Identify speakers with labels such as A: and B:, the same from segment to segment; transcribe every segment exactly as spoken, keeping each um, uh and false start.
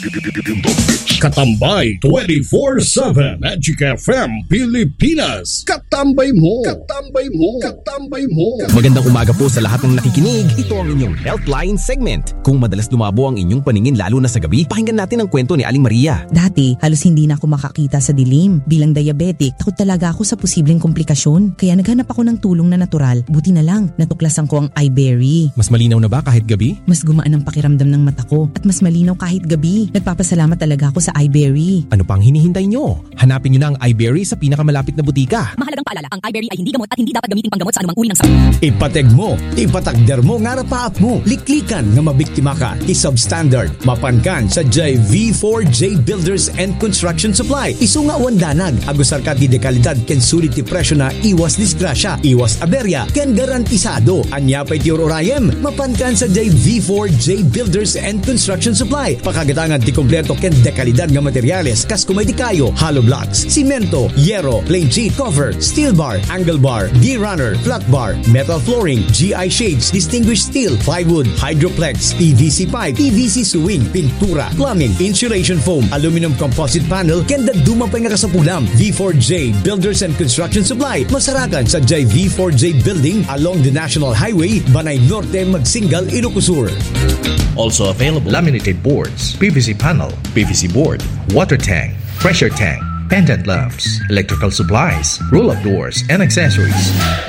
A: Katambay twenty-four seven Magic F M Pilipinas. Katambay mo. Katambay mo. Katambay mo.
B: Magandang umaga po sa lahat ng nakikinig. Ito ang inyong Healthline segment. Kung madalas lumabo ang inyong paningin lalo na sa gabi, pakinggan natin ang kwento ni Aling Maria.
C: Dati, halos hindi na ako makakita sa dilim. Bilang diabetic, takot talaga ako sa posibleng komplikasyon. Kaya naghanap ako ng tulong na natural. Buti na lang, natuklasan ko ang iBerry.
B: Mas malinaw na ba kahit gabi?
C: Mas gumaan ang pakiramdam ng mata ko at mas malinaw kahit gabi. Nagpapasalamat talaga ako sa iBerry.
B: Ano pang hinihintay nyo? Hanapin nyo na ang iBerry sa pinakamalapit na butika.
D: Mahalagang paalala, ang iBerry ay hindi gamot at hindi dapat gamitin panggamot sa anumang uri ng sakit.
E: Ipateg mo, ipatagder mo nga rapaap mo. Liklikan nga mabiktima ka, isubstandard, mapankan sa J V four J Builders and Construction Supply. Isunga wandanag, agusar ka di dekalidad ken sulit ti presyo na iwas disgrasya, iwas aberya, ken garantisado. Anya pa'y tiyor orayem, mapankan sa J V four J Builders and Construction Supply. Pakagatangan ti kompleto ken dekalidad nga materyales, kas kumay di kayo, hollow blocks, simento, yero, plain sheet, cover, steel bar, angle bar, D-runner, flat bar, metal flooring, G I shades, distinguished steel, plywood, hydroplex, P V C pipe, P V C swing, pintura, plumbing, insulation foam, aluminum composite panel, kenda duma pa nga kasapulam. V four J Builders and Construction Supply. Masarakan sa J V four J Building along the National Highway, Banay Norte, Magsingal, Ilocosur.
F: Also available laminated boards, P V C panel, P V C board, water tank, pressure tank, pendant lamps, electrical supplies, roll-up doors, and accessories.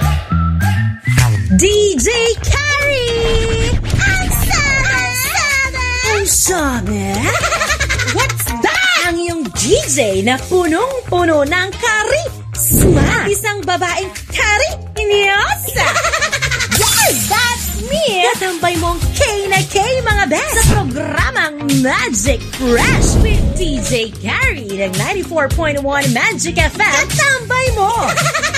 D: D J Carrie! Ang sabi! Ang sabi? What's that? Ang iyong D J na punong-puno ng karisma. Isang babaeng karinyosa. Yes, that's me! Katambay mong K na K mga best sa programang Magic Fresh with D J Carrie ng ninety-four point one Magic F M. Katambay mo!